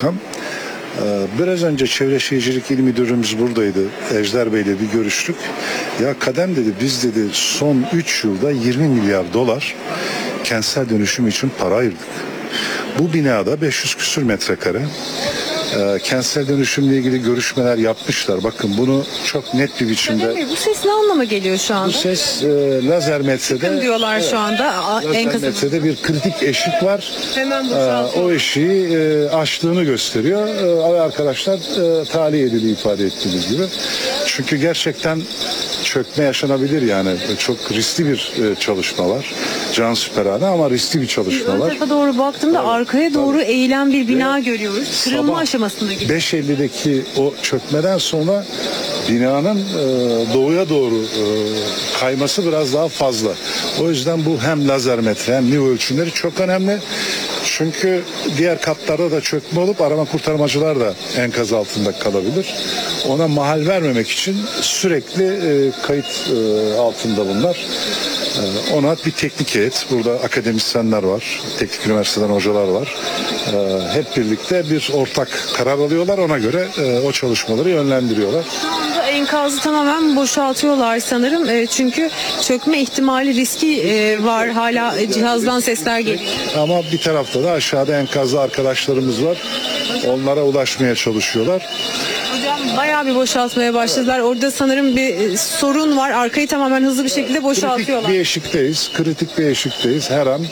Bakan. Biraz önce Çevre Şehircilik İl Müdürümüz buradaydı. Ejder Bey'le bir görüştük. Ya Kadem dedi, biz dedi son 3 yılda 20 milyar dolar kentsel dönüşüm için para ayırdık. Bu binada 500 küsür metrekare. Kentsel dönüşümle ilgili görüşmeler yapmışlar. Bakın bunu çok net bir biçimde. Bu ses ne anlama geliyor şu anda? Bu ses lazer metrede. Çıkın diyorlar şu anda. Lazer metrede bir kritik eşik var. Hemen boşaltıyor. O eşiği aştığını gösteriyor. Arkadaşlar tahliye edildiği ifade ettiğiniz gibi. Çünkü gerçekten çökme yaşanabilir yani. Çok riskli bir çalışma var. Cansiperane ama riskli bir çalışma var. Ön tarafa doğru baktığımda arkaya doğru eğilen bir bina görüyoruz. Kırılma aşamasında gibi. 5.50'deki o çökmeden sonra binanın doğuya doğru kayması biraz daha fazla. O yüzden bu hem lazer metre hem NIV ölçümleri çok önemli. Çünkü diğer katlarda da çökme olup arama kurtarmacılar da enkaz altında kalabilir. Ona mahal vermemek için sürekli kayıt altında bunlar. Ona bir teknik heyet, burada akademisyenler var, teknik üniversiteden hocalar var. Hep birlikte bir ortak karar alıyorlar, ona göre o çalışmaları yönlendiriyorlar. Şu anda enkazı tamamen boşaltıyorlar sanırım. Çünkü çökme ihtimali riski var. Hala cihazdan sesler geliyor. Ama bir tarafta da aşağıda enkazda arkadaşlarımız var. Onlara ulaşmaya çalışıyorlar. Hocam bayağı bir boşaltmaya başladılar. Orada sanırım bir sorun var. Arkayı tamamen hızlı bir şekilde boşaltıyorlar. Kritik bir eşikteyiz. Her an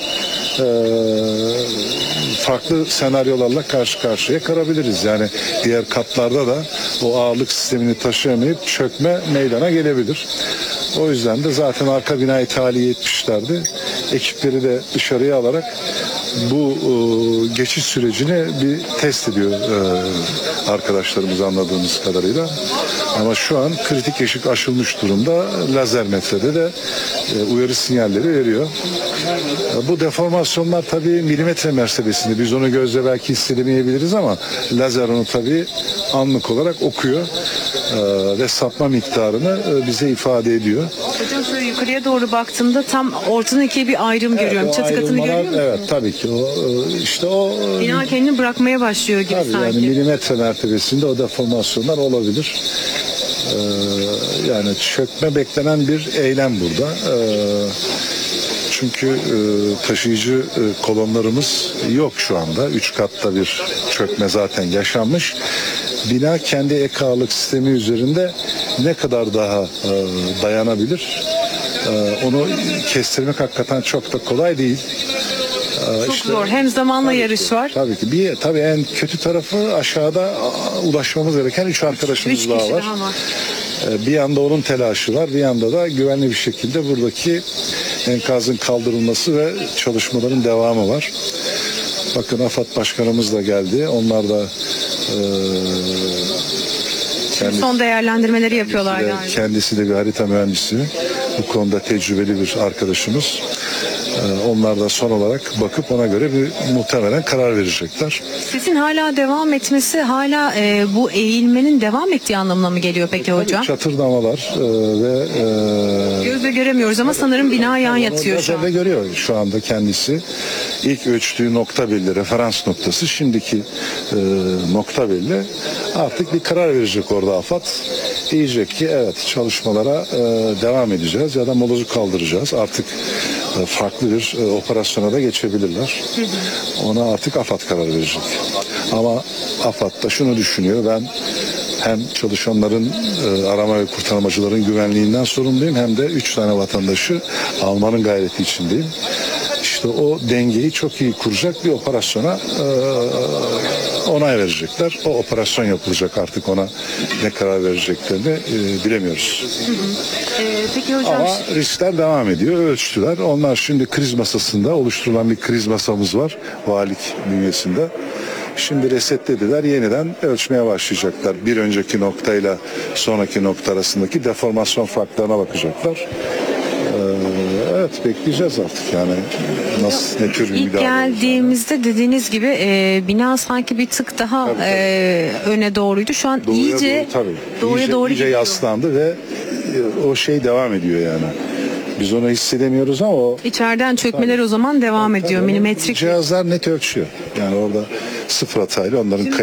farklı senaryolarla karşı karşıya kalabiliriz. Yani diğer katlarda da o ağırlık sistemini taşıyamayıp çökme meydana gelebilir. O yüzden de zaten arka binayı tahliye etmişlerdi. Ekipleri de dışarıya alarak bu geçiş sürecini bir test ediyor arkadaşlarımız anladığımız kadarıyla. Ama şu an kritik eşik aşılmış durumda. Lazer metrede de uyarı sinyalleri veriyor. Bu deformasyonlar tabii milimetre mertebesinde. Biz onu gözle belki hissedemeyebiliriz ama lazer onu tabii anlık olarak okuyor ve sapma miktarını bize ifade ediyor. Hocam şöyle yukarıya doğru baktığımda tam ortadan ikiye bir ayrım görüyorum. Çatı katını görüyor musunuz? Evet tabii ki işte o bina kendini bırakmaya başlıyor gibi tabii sanki. yani milimetre mertebesinde o deformasyonlar olabilir. Yani çökme beklenen bir eylem burada. Çünkü taşıyıcı kolonlarımız yok şu anda. 3 katta bir çökme zaten yaşanmış. Bina kendi ek ağırlık sistemi üzerinde ne kadar daha dayanabilir? Onu kestirmek hakikaten çok da kolay değil. Çok zor. Hem zamanla yarış var. Tabii ki. Tabii en kötü tarafı aşağıda ulaşmamız gereken 3 arkadaşımız daha var. Bir yanda onun telaşı var, bir yanda da güvenli bir şekilde buradaki enkazın kaldırılması ve çalışmaların devamı var. Bakın AFAD Başkanımız da geldi. Onlar da son değerlendirmeleri yapıyorlar yani. Kendisi de bir harita mühendisi. Bu konuda tecrübeli bir arkadaşımız. Onlar da son olarak bakıp ona göre bir muhtemelen karar verecekler. Sesin hala devam etmesi, hala bu eğilmenin devam ettiği anlamına mı geliyor peki hocam? Çatırdamalar ve gözle göremiyoruz ama sanırım bina yan yatıyor şu an. Görüyor şu anda kendisi. İlk ölçtüğü nokta belli, referans noktası. Şimdiki nokta belli. Artık bir karar verecek orada AFAD. Diyecek ki evet çalışmalara devam edeceğiz ya da molozu kaldıracağız. Artık farklı bir operasyona da geçebilirler. Ona artık AFAD karar verecek. Ama AFAD da şunu düşünüyor. Ben hem çalışanların arama ve kurtarmacıların güvenliğinden sorumluyum hem de 3 tane vatandaşı almanın gayreti içindeyim. İşte o dengeyi çok iyi kuracak bir operasyona onay verecekler. O operasyon yapılacak, artık ona ne karar vereceklerini bilemiyoruz. Peki hocam. Ama riskler devam ediyor. Ölçtüler. Onlar şimdi kriz masasında oluşturulan bir kriz masamız var. Valilik bünyesinde. Şimdi resetlediler. Yeniden ölçmeye başlayacaklar. Bir önceki noktayla sonraki nokta arasındaki deformasyon farklarına bakacaklar. Evet bekleyeceğiz artık yani nasıl ne tür bir İlk geldiğimizde dediğiniz gibi bina sanki bir tık daha öne doğruydu. Şu an doğuya doğru iyice yaslandı ve o şey devam ediyor yani. Biz onu hissedemiyoruz ama o içeriden çökmeler o zaman devam ediyor milimetrik. Cihazlar net ölçüyor. Yani orada sıfır hatayla onların